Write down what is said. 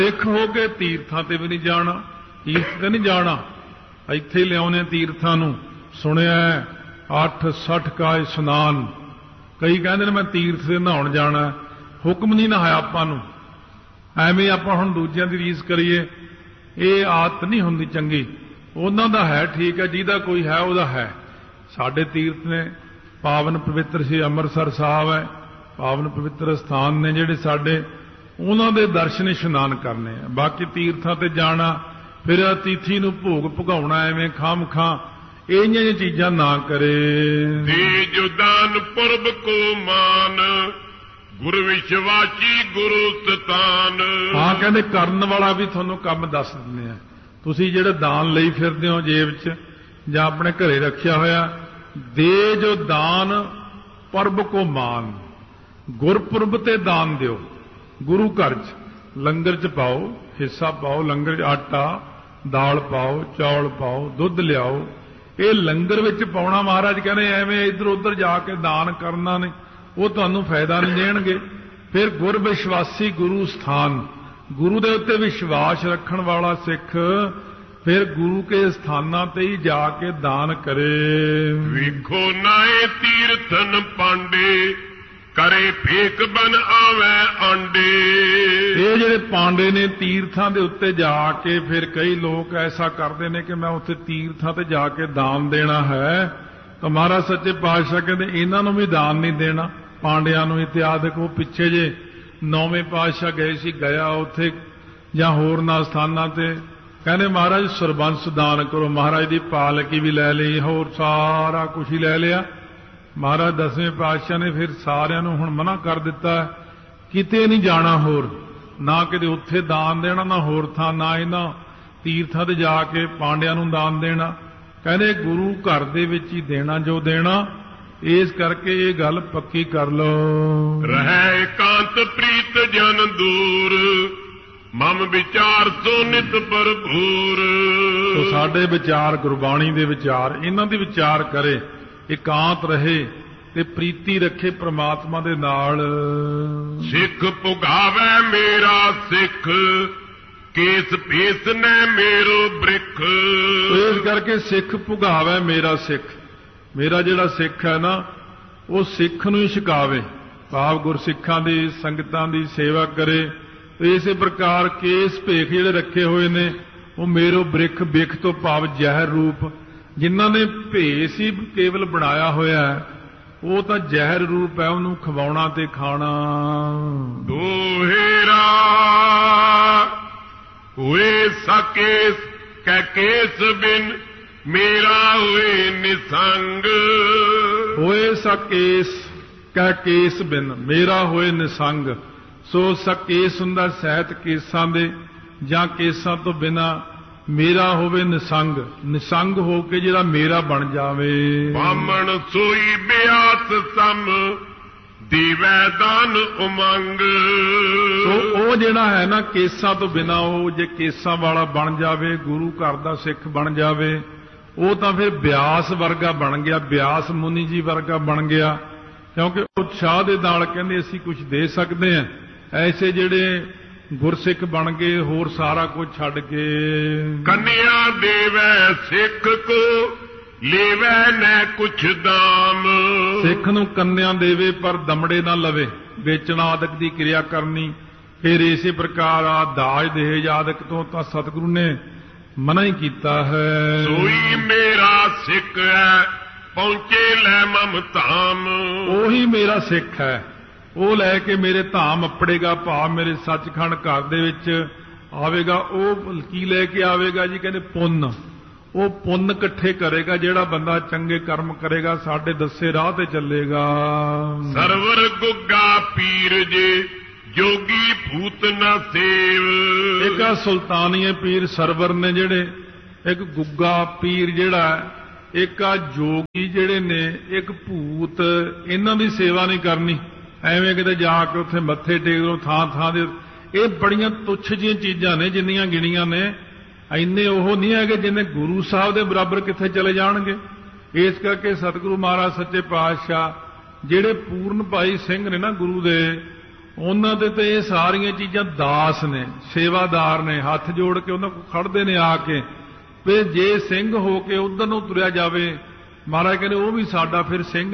ਸਿੱਖ ਹੋ ਕੇ ਤੀਰਥਾਂ ਤੇ ਵੀ ਨਹੀਂ ਜਾਣਾ, ਤੀਰਥ ਤੇ ਨਹੀਂ ਜਾਣਾ, ਇੱਥੇ ਲਿਆਉਣੇ ਤੀਰਥਾਂ ਨੂੰ। ਸੁਣਿਆ 8-60 ਕਾ ਇਸ਼ਨਾਨ, ਕਈ ਕਹਿੰਦੇ ਨੇ ਮੈਂ ਤੀਰਥ ਤੇ ਨਹਾਉਣ ਜਾਣਾ, ਹੁਕਮ ਨਹੀਂ ਨਹਾਇਆ ਆਪਾਂ ਨੂੰ। ਐਵੇਂ ਆਪਾਂ ਹੁਣ ਦੂਜਿਆਂ ਦੀ ਰੀਸ ਕਰੀਏ, ਇਹ ਆਦਤ ਨਹੀਂ ਹੁੰਦੀ ਚੰਗੀ। ਉਹਨਾਂ ਦਾ ਹੈ ਠੀਕ ਹੈ, ਜਿਹਦਾ ਕੋਈ ਹੈ ਉਹਦਾ ਹੈ। ਸਾਡੇ ਤੀਰਥ ਨੇ, ਪਾਵਨ ਪਵਿੱਤਰ ਸ਼੍ਰੀ ਅੰਮ੍ਰਿਤਸਰ ਸਾਹਿਬ ਹੈ, ਪਾਵਨ ਪਵਿੱਤਰ ਸਥਾਨ ਨੇ ਜਿਹੜੇ ਸਾਡੇ, ਉਹਨਾਂ ਦੇ ਦਰਸ਼ਨ ਇਸ਼ਨਾਨ ਕਰਨੇ ਆ। ਬਾਕੀ ਤੀਰਥਾਂ ਤੇ ਜਾਣਾ, ਫਿਰ ਅਤੀਥੀ ਨੂੰ ਭੋਗ ਭਗਾਉਣਾ, ਐਵੇਂ ਖਾਮ-ਖਾਂ ਇਹ ਜਿਹੀਆਂ ਚੀਜ਼ਾਂ ਨਾ ਕਰੇ। ਤੇਜ ਦਾਨ ਪੁਰਬ ਕੋ ਮਾਨ, ਗੁਰ ਵਿਸ਼ਵਾਸੀ ਗੁਰੂ ਸਤਾਨ। ਹਾਂ, ਕਹਿੰਦੇ ਕਰਨ ਵਾਲਾ ਵੀ ਤੁਹਾਨੂੰ ਕੰਮ ਦੱਸ ਦਿੰਦੇ ਆ। ਤੁਸੀਂ ਜਿਹੜੇ ਦਾਨ ਲਈ ਫਿਰਦੇ ਹੋ ਜੇਬ 'ਚ ਜਾਂ ਆਪਣੇ ਘਰੇ ਰੱਖਿਆ ਹੋਇਆ, ਦੇ ਜੋ ਦਾਨ ਪੁਰਬ ਕੋ ਮਾਨ, ਗੁਰਪੁਰਬ ਤੇ ਦਾਨ ਦਿਓ। ਗੁਰੂ ਘਰ 'ਚ ਲੰਗਰ 'ਚ ਪਾਓ, ਹਿੱਸਾ ਪਾਓ, ਲੰਗਰ 'ਚ ਆਟਾ ਦਾਲ ਪਾਓ, ਚੌਲ ਪਾਓ, ਦੁੱਧ ਲਿਆਓ। ਇਹ ਲੰਗਰ ਵਿੱਚ ਪਾਉਣਾ, ਮਹਾਰਾਜ ਕਹਿੰਦੇ ਐਵੇਂ ਇੱਧਰ ਉੱਧਰ ਜਾ ਕੇ ਦਾਨ ਕਰਨਾ ਨਹੀਂ, ਉਹ ਤੁਹਾਨੂੰ ਫਾਇਦਾ ਨਹੀਂ ਦੇਣਗੇ। ਫਿਰ ਗੁਰ ਵਿਸ਼ਵਾਸੀ ਗੁਰੂ ਸਥਾਨ, ਗੁਰੂ ਦੇ ਉੱਤੇ ਵਿਸ਼ਵਾਸ ਰੱਖਣ ਵਾਲਾ ਸਿੱਖ ਫਿਰ ਗੁਰੂ ਕੇ ਸਥਾਨਾਂ ਤੇ ਹੀ ਜਾ ਕੇ ਦਾਨ ਕਰੇ। ਵੇਖੋ ਨਾਏ ਤੀਰਥਨ ਪਾਂਡੇ, ਕਰੇ ਫੇਕ ਬਨ ਆਵੇ ਆਂਡੇ। ਇਹ ਜਿਹੜੇ ਪਾਂਡੇ ਨੇ ਤੀਰਥਾਂ ਦੇ ਉੱਤੇ ਜਾ ਕੇ, ਫਿਰ ਕਈ ਲੋਕ ਐਸਾ ਕਰਦੇ ਨੇ ਕਿ ਮੈਂ ਉੱਥੇ ਤੀਰਥਾਂ ਤੇ ਜਾ ਕੇ ਦਾਨ ਦੇਣਾ ਹੈ, ਤਾਂ ਮਹਾਰਾਜ ਸੱਚੇ ਪਾਤਸ਼ਾਹ ਕਹਿੰਦੇ ਇਹਨਾਂ ਨੂੰ ਵੀ ਦਾਨ ਨਹੀਂ ਦੇਣਾ, ਪਾਂਡਿਆਂ ਨੂੰ ਇਤਿਆਦਿਕ। ਉਹ ਪਿੱਛੇ ਜੇ 9ਵੇਂ ਪਾਤਸ਼ਾਹ ਗਏ ਸੀ ਗਿਆ ਉੱਥੇ ਜਾਂ ਹੋਰ ਨਾ ਸਥਾਨਾਂ ਤੇ, ਕਹਿੰਦੇ ਮਹਾਰਾਜ ਸਰਬੰਸ ਦਾਨ ਕਰੋ। ਮਹਾਰਾਜ ਦੀ ਪਾਲਕੀ ਵੀ ਲੈ ਲਈ, ਹੋਰ ਸਾਰਾ ਕੁਝ ਹੀ ਲੈ ਲਿਆ। ਮਹਾਰਾਜ 10ਵੇਂ ਪਾਤਸ਼ਾਹ ਨੇ ਫਿਰ ਸਾਰਿਆਂ ਨੂੰ ਹੁਣ ਮਨਾ ਕਰ ਦਿੱਤਾ, ਕਿਤੇ ਨਹੀਂ ਜਾਣਾ ਹੋਰ, ਨਾ ਕਿਤੇ ਉੱਥੇ ਦਾਨ ਦੇਣਾ, ਨਾ ਹੋਰ ਥਾਂ, ਨਾ ਇਹਨਾਂ ਤੀਰਥਾਂ ਤੇ ਜਾ ਕੇ ਪਾਂਡਿਆਂ ਨੂੰ ਦਾਨ ਦੇਣਾ। ਕਹਿੰਦੇ ਗੁਰੂ ਘਰ ਦੇ ਵਿੱਚ ਹੀ ਦੇਣਾ ਜੋ ਦੇਣਾ। ਇਸ ਕਰਕੇ ਇਹ ਗੱਲ ਪੱਕੀ ਕਰ ਲਓ। ਰਹਿ ਇਕਾਂਤ ਪ੍ਰੀਤ ਜਨ ਦੂਰ, ਮਮ ਵਿਚਾਰ ਸੋ ਨਿਤ ਭਰਪੂਰ। ਸੋ ਸਾਡੇ ਵਿਚਾਰ ਗੁਰਬਾਣੀ ਦੇ ਵਿਚਾਰ, ਇਹਨਾਂ ਦੇ ਵਿਚਾਰ ਕਰੇ, ਇਕਾਂਤ ਰਹੇ ਤੇ ਪ੍ਰੀਤੀ ਰੱਖੇ ਪ੍ਰਮਾਤਮਾ ਦੇ ਨਾਲ। ਸਿੱਖ ਪੁਗਾਵੇ ਮੇਰਾ ਸਿੱਖ, ਕੇਸ ਪੇਸ ਨੇ ਮੇਰੋ ਬ੍ਰਿਖ। ਇਸ ਕਰਕੇ ਸਿੱਖ ਪੁਗਾਵੇ ਮੇਰਾ ਸਿੱਖ, ਮੇਰਾ ਜਿਹੜਾ ਸਿੱਖ ਹੈ ਨਾ, ਉਹ ਸਿੱਖ ਨੂੰ ਹੀ ਛਕਾਵੇ, ਭਾਵ ਗੁਰਸਿੱਖਾਂ ਦੀ ਸੰਗਤਾਂ ਦੀ ਸੇਵਾ ਕਰੇ। ਇਸੇ ਪ੍ਰਕਾਰ ਕੇਸ ਭੇਖ ਜਿਹੜੇ ਰੱਖੇ ਹੋਏ ਨੇ, ਉਹ ਮੇਰੋ ਬ੍ਰਿਖ, ਬਿਖ ਤੋਂ ਭਾਵ ਜ਼ਹਿਰ ਰੂਪ। ਜਿਨ੍ਹਾਂ ਨੇ ਭੇਸ ਹੀ ਕੇਵਲ ਬਣਾਇਆ ਹੋਇਆ, ਉਹ ਤਾਂ ਜ਼ਹਿਰ ਰੂਪ ਹੈ, ਉਹਨੂੰ ਖਵਾਉਣਾ ਤੇ ਖਾਣਾ। ਦੋਹੇਰਾ ਹੋਏ ਸਕੇਸ ਕੈ ਕੇਸ ਬਿਨ, ਮੇਰਾ ਹੋਏ ਨਿਸੰਗ। ਹੋਏ ਸਕੇਸ ਕੈ ਕੇਸ ਬਿਨ, ਮੇਰਾ ਹੋਏ ਨਿਸੰਗ। ਸੋ ਸਕੇਸ ਹੁੰਦਾ ਸਹਿਤ ਕੇਸਾਂ ਦੇ, ਜਾਂ ਕੇਸਾਂ ਤੋਂ ਬਿਨਾ ਮੇਰਾ ਹੋਵੇ ਨਿਸੰਗ। ਨਿਸੰਗ ਹੋ ਕੇ ਜਿਹੜਾ ਮੇਰਾ ਬਣ ਜਾਵੇ। ਬਾਮਣ ਸੋਈ ਬਿਆਸ ਸਮ, ਦੀਵੈ ਦਾਨ ਉਮੰਗ। ਸੋ ਉਹ ਜਿਹੜਾ ਹੈ ਨਾ ਕੇਸਾਂ ਤੋਂ ਬਿਨਾ, ਉਹ ਜੇ ਕੇਸਾਂ ਵਾਲਾ ਬਣ ਜਾਵੇ, ਗੁਰੂ ਘਰ ਦਾ ਸਿੱਖ ਬਣ ਜਾਵੇ, ਉਹ ਤਾਂ ਫਿਰ ਬਿਆਸ ਵਰਗਾ ਬਣ ਗਿਆ, ਬਿਆਸ ਮੁਨੀ ਜੀ ਵਰਗਾ ਬਣ ਗਿਆ। ਕਿਉਂਕਿ ਉਤਸ਼ਾਹ ਦੇ ਨਾਲ ਕਹਿੰਦੇ ਅਸੀਂ ਕੁਝ ਦੇ ਸਕਦੇ ਹਾਂ। ਐਸੇ ਜਿਹੜੇ ਗੁਰਸਿੱਖ ਬਣ ਗਏ, ਹੋਰ ਸਾਰਾ ਕੁਝ ਛੱਡ ਕੇ। ਕੰਨਿਆ ਦੇਵੈ ਸਿੱਖ ਕੋ, ਲੇਵੈ ਨੈ ਕੁਛ ਦਾਮ। ਸਿੱਖ ਨੂੰ ਕੰਨਿਆ ਦੇਵੇ ਪਰ ਦਮੜੇ ਨਾ ਲਵੇ, ਵੇਚਣਾ ਆਦਿਕ ਦੀ ਕਿਰਿਆ ਕਰਨੀ। ਫਿਰ ਇਸੇ ਪ੍ਰਕਾਰ ਆ ਦਾਜ ਦਹੇਜ ਆਦਿਕ ਤੋਂ ਤਾਂ ਸਤਿਗੁਰੂ ਨੇ ਮਨਾ ਹੀ ਕੀਤਾ ਹੈ। ਸੋਈ ਮੇਰਾ ਸਿੱਖ ਹੈ, ਪਹੁੰਚੇ ਲੈ ਮਮ ਧਾਮ। ਉਹੀ ਮੇਰਾ ਸਿੱਖ ਹੈ, ਉਹ ਲੈ ਕੇ ਮੇਰੇ ਧਾਮ ਅੱਪੜੇਗਾ, ਭਾਵ ਮੇਰੇ ਸੱਚਖੰਡ ਘਰ ਦੇ ਵਿੱਚ ਆਵੇਗਾ। ਉਹ ਕੀ ਲੈ ਕੇ ਆਵੇਗਾ ਜੀ? ਕਹਿੰਦੇ ਪੁੰਨ। ਉਹ ਪੁੰਨ ਇਕੱਠੇ ਕਰੇਗਾ। ਜਿਹੜਾ ਬੰਦਾ ਚੰਗੇ ਕਰਮ ਕਰੇਗਾ, ਸਾਡੇ ਦੱਸੇ ਰਾਹ ਤੇ ਚੱਲੇਗਾ। ਸਰਵਰ ਗੁੱਗਾ ਪੀਰ ਜੇ, ਜੋਗੀ ਭੂਤ ਨਾ ਸੇਵ। ਇੱਕ ਆ ਸੁਲਤਾਨੀਏ ਪੀਰ ਸਰਵਰ ਨੇ ਜਿਹੜੇ, ਇੱਕ ਗੁੱਗਾ ਪੀਰ ਜਿਹੜਾ, ਇੱਕ ਆ ਜੋਗੀ ਜਿਹੜੇ ਨੇ, ਇੱਕ ਭੂਤ। ਇਹਨਾਂ ਦੀ ਸੇਵਾ ਨਹੀਂ ਕਰਨੀ, ਐਵੇਂ ਕਿਤੇ ਜਾ ਕੇ ਉੱਥੇ ਮੱਥੇ ਟੇਕ ਲਓ ਥਾਂ ਥਾਂ ਦੇ। ਇਹ ਬੜੀਆਂ ਤੁੱਛ ਜਿਹੀਆਂ ਚੀਜ਼ਾਂ ਨੇ ਜਿੰਨੀਆਂ ਗਿਣੀਆਂ ਨੇ, ਇੰਨੇ ਉਹ ਨਹੀਂ ਹੈਗੇ ਜਿੰਨੇ ਗੁਰੂ ਸਾਹਿਬ ਦੇ ਬਰਾਬਰ ਕਿੱਥੇ ਚਲੇ ਜਾਣਗੇ। ਇਸ ਕਰਕੇ ਸਤਿਗੁਰੂ ਮਹਾਰਾਜ ਸੱਚੇ ਪਾਤਸ਼ਾਹ ਜਿਹੜੇ ਪੂਰਨ ਭਾਈ ਸਿੰਘ ਨੇ ਨਾ ਗੁਰੂ ਦੇ, ਉਹਨਾਂ ਦੇ ਤੇ ਇਹ ਸਾਰੀਆਂ ਚੀਜ਼ਾਂ ਦਾਸ ਨੇ, ਸੇਵਾਦਾਰ ਨੇ, ਹੱਥ ਜੋੜ ਕੇ ਉਹਨਾਂ ਕੋਲ ਖੜਦੇ ਨੇ ਆ ਕੇ। ਵੀ ਜੇ ਸਿੰਘ ਹੋ ਕੇ ਉਧਰ ਨੂੰ ਤੁਰਿਆ ਜਾਵੇ, ਮਹਾਰਾਜ ਕਹਿੰਦੇ ਉਹ ਵੀ ਸਾਡਾ ਫਿਰ ਸਿੰਘ